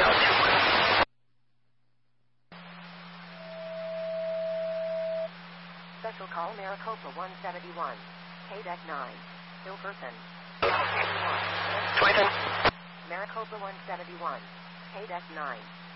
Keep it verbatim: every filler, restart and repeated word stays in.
Special call Maricopa one seventy-one. K-Deck nine. Still person. twenty-seven. Maricopa one seventy-one. K-Deck nine.